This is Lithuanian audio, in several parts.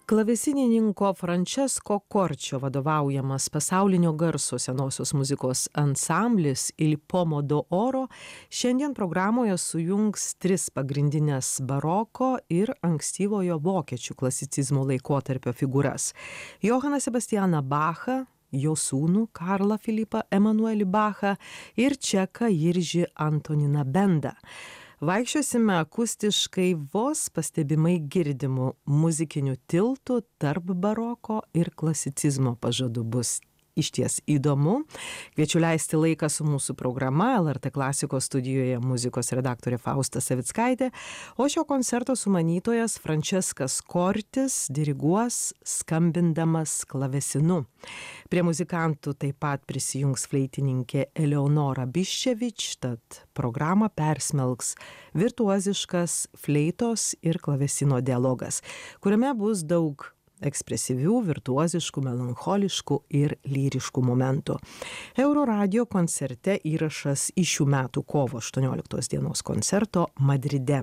Klavesinininko Francesco Corčio vadovaujamas pasaulinio garso senosios muzikos ansamblis Il Pomo d'Oro šiandien programoje sujungs tris pagrindinės baroko ir ankstyvojo vokiečių klasicizmo laikotarpio figūras – Johaną Sebastianą Bachą, jo sūnų Karlą Filipą Emanuelį Bachą ir čeką Jiržį Antoniną Bendą. Vaikščiosime akustiškai vos pastebimai girdimų muzikinių tiltų tarp baroko ir klasicizmo pažadų bus išties įdomu. Kviečiu leisti laiką su mūsų programa. LRT klasikos studijoje muzikos redaktorė Fausta Savickaitė, o šio koncerto sumanytojas Francescas Cortis diriguos skambindamas klavesinu. Prie muzikantų taip pat prisijungs fleitininkė Eleonora Biščevič, tad programą persmelks virtuoziškas fleitos ir klavesino dialogas, kuriame bus daug ekspresyvių, virtuoziškų, melancholiškų ir lyriškų momentų. Euroradio koncerte įrašas iš šių metų kovo 18 dienos koncerto Madride.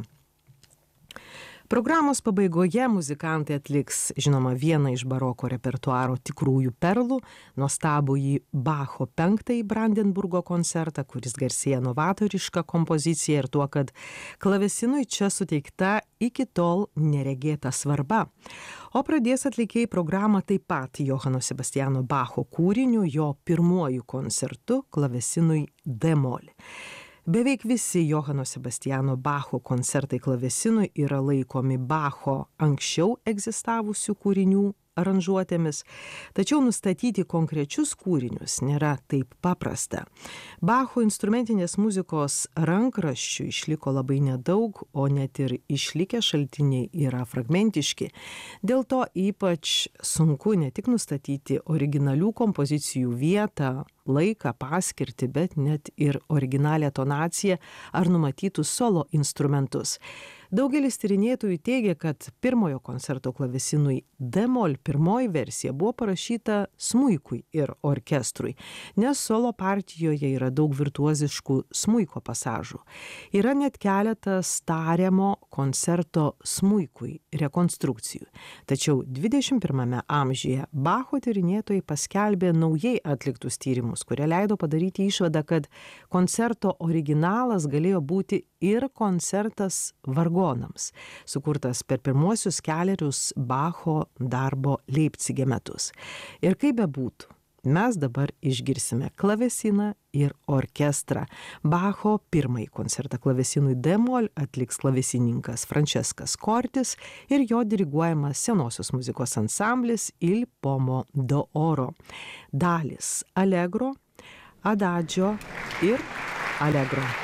Programos pabaigoje muzikantai atliks, žinoma, vieną iš baroko repertuaro tikrųjų perlų, nuostabųjį Bacho 5 Brandenburgo koncertą, kuris garsėja novatoriška kompozicija ir tuo, kad klavesinui čia suteikta iki tol neregėta svarba. O pradės atlikėjai programą taip pat Johano Sebastiano Bacho kūriniu, jo pirmuoju koncertu klavesinui D-mol. Beveik visi Johano Sebastiano Bacho koncertai klavesinui yra laikomi Bacho anksčiau egzistavusių kūrinių aranžuotėmis, tačiau nustatyti konkrečius kūrinius nėra taip paprasta. Bacho instrumentinės muzikos rankraščių išliko labai nedaug, o net ir išlikę šaltiniai yra fragmentiški. Dėl to ypač sunku ne tik nustatyti originalių kompozicijų vietą, laiką, paskirtį, bet net ir originalią tonaciją ar numatytus solo instrumentus. Daugelis tyrinėtojų teigia, kad pirmojo koncerto klavesinui D-mol pirmoji versija buvo parašyta smuikui ir orkestrui, nes solo partijoje yra daug virtuoziškų smuiko pasažų. Yra net keletas tariamo koncerto smuikui rekonstrukcijų. Tačiau 21 amžiuje Bacho tyrinėtojai paskelbė naujai atliktus tyrimus, kurie leido padaryti išvadą, kad koncerto originalas galėjo būti ir koncertas vargonams, sukurtas per pirmuosius kelerius Bacho darbo Leipcige metus. Ir kaip bebūtų, mes dabar išgirsime klavesiną ir orkestrą. Bacho pirmąjį koncertą klavesinui D-mol atliks klavesininkas Francescas Cortis ir jo diriguojamas senosios muzikos ansamblis Il Pomo d'Oro. Dalys Allegro, Adagio ir Allegro.